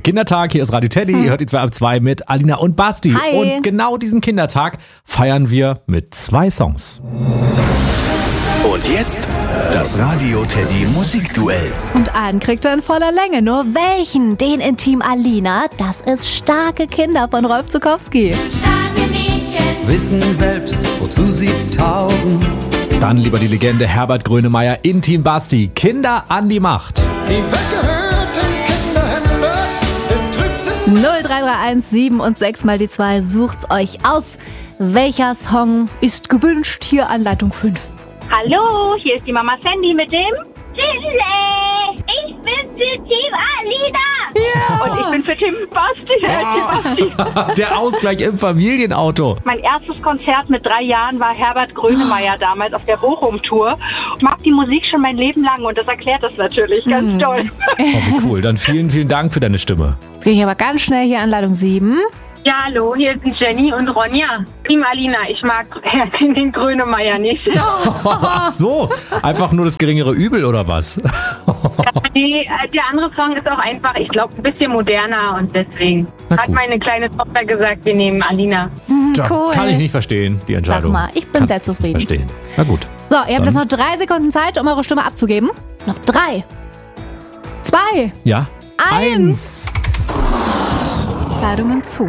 Kindertag, hier ist Radio Teddy, ihr hört die 2 ab 2 mit Alina und Basti. Hi. Und genau diesen Kindertag feiern wir mit 2 Songs. Und jetzt das Radio Teddy Musikduell. Und einen kriegt er in voller Länge. Nur welchen? Den in Team Alina. Das ist Starke Kinder von Rolf Zuckowski. Starke Mädchen wissen selbst, wozu sie taugen. Dann lieber die Legende Herbert Grönemeyer in Team Basti. Kinder an die Macht. Die weggehörten Kinderhände im Trübsinn. 0331 7 und 6 mal die 2. Sucht's euch aus. Welcher Song ist gewünscht? Hier an Leitung 5. Hallo, hier ist die Mama Sandy mit dem Chile. Ich bin für Team Alina. Ja. Und ich bin für Team Basti. Der Ausgleich im Familienauto. Mein erstes Konzert mit 3 Jahren war Herbert Grönemeyer damals auf der Bochum-Tour. Ich mag die Musik schon mein Leben lang und das erklärt das natürlich ganz toll. Oh, wie cool. Dann vielen Dank für deine Stimme. Jetzt gehe ich aber ganz schnell hier an Leitung 7. Ja, hallo, hier sind Jenny und Ronja. Team Alina, ich mag den Grönemeyer nicht. Ach so, einfach nur das geringere Übel oder was? Nee, der andere Song ist auch einfach, ich glaube, ein bisschen moderner und deswegen hat meine kleine Tochter gesagt, wir nehmen Alina. Ja, Cool. kann ich nicht verstehen, die Entscheidung. Sag mal, ich bin sehr zufrieden. Verstehen. Na gut. So, ihr habt jetzt noch 3 Sekunden Zeit, um eure Stimme abzugeben. Noch 3, 2, Ja. 1. Ladungen zu.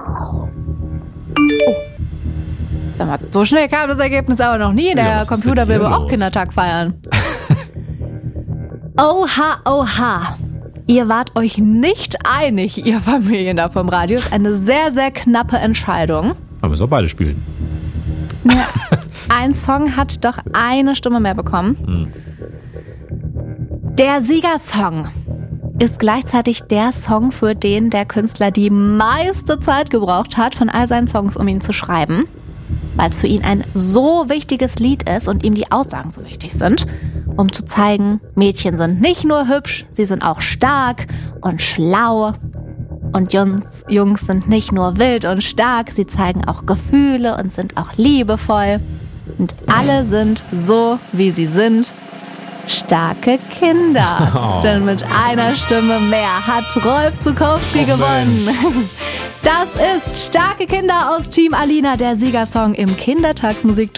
Oh. Sag mal, so schnell kam das Ergebnis aber noch nie. Der Ja, was ist Computer denn will hier wohl auch los? Kindertag feiern. Oha, oha. Ihr wart euch nicht einig, ihr Familien da vom Radio. Ist eine sehr, sehr knappe Entscheidung. Aber wir sollen beide spielen. Ja, ein Song hat doch eine Stimme mehr bekommen. Der Siegersong ist gleichzeitig der Song, für den der Künstler die meiste Zeit gebraucht hat von all seinen Songs, um ihn zu schreiben. Weil es für ihn ein so wichtiges Lied ist und ihm die Aussagen so wichtig sind, um zu zeigen, Mädchen sind nicht nur hübsch, sie sind auch stark und schlau. Und Jungs sind nicht nur wild und stark, sie zeigen auch Gefühle und sind auch liebevoll. Und alle sind so, wie sie sind, starke Kinder. Denn mit einer Stimme mehr hat Rolf Zuckowski gewonnen. Das ist Starke Kinder aus Team Alina, der Siegersong im Kindertagsmusik.